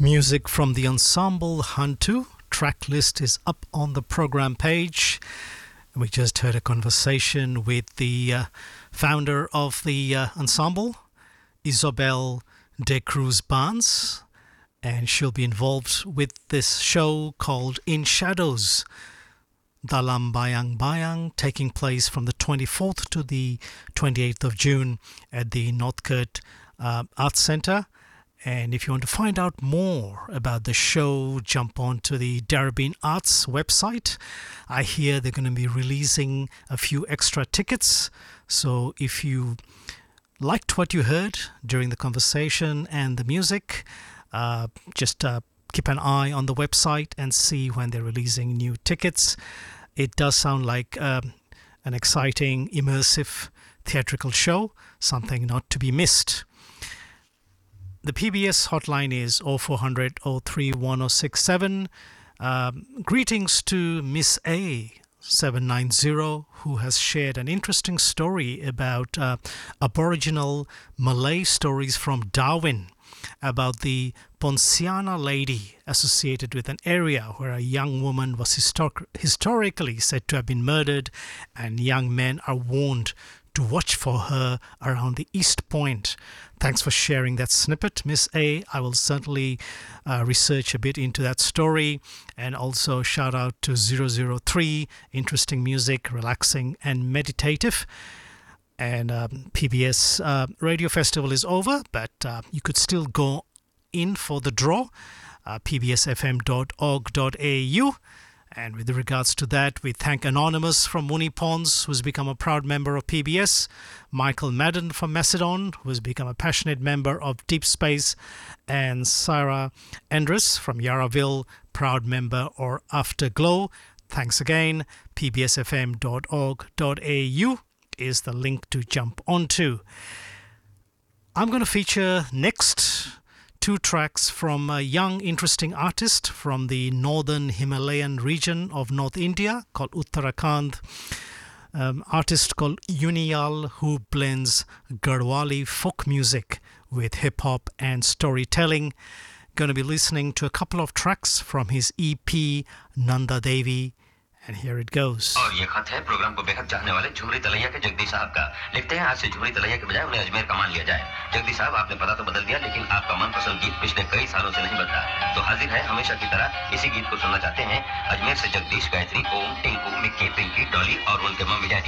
Music from the ensemble Hantu. Track list is up on the program page. We just heard a conversation with the founder of the ensemble, Isabel de Cruz Barnes, and she'll be involved with this show called In Shadows, Dalam Bayang Bayang, taking place from the 24th to the 28th of June at the Northcote Arts Centre. And if you want to find out more about the show, jump on to the Darabin Arts website. I hear they're going to be releasing a few extra tickets. So if you liked what you heard during the conversation and the music, just keep an eye on the website and see when they're releasing new tickets. It does sound like an exciting, immersive theatrical show, something not to be missed. The PBS hotline is 0400 031 067. Greetings to Miss A 790, who has shared an interesting story about Aboriginal Malay stories from Darwin, about the Ponciana lady associated with an area where a young woman was historically said to have been murdered, and young men are warned to watch for her around the East Point. Thanks for sharing that snippet, Miss A. I will certainly research a bit into that story. And also shout out to 003, interesting music, relaxing and meditative. And PBS Radio Festival is over, but you could still go in for the draw, pbsfm.org.au. And with regards to that, we thank Anonymous from Moonee Ponds, who's become a proud member of PBS, Michael Madden from Macedon, who's become a passionate member of Deep Space, and Sarah Endres from Yarraville, proud member or Afterglow. Thanks again. pbsfm.org.au is the link to jump onto. I'm going to feature next 2 tracks from a young, interesting artist from the northern Himalayan region of North India called Uttarakhand. Artist called Uniyal, who blends Garhwali folk music with hip-hop and storytelling. Going to be listening to a couple of tracks from his EP, Nanda Devi. And here it goes. और ये खत है programme को बेहद चाहने वाले झुमरी तलैया के जगदीश साहब का। लिखते हैं आज से झुमरी तलैया के बजाय उन्हें अजमेर का मान लिया जाए। जगदीश साहब, आपने पता तो बदल दिया, लेकिन आपका मनपसंद गीत पिछले कई सालों से नहीं बदला। तो हाजिर है हमेशा की तरह इसी गीत को सुनना चाहते हैं। अजमेर से जगदीश, गायत्री, ओम, टिंकू, मिक्की, पिंकी, डॉली और उनके मम्मी डैडी।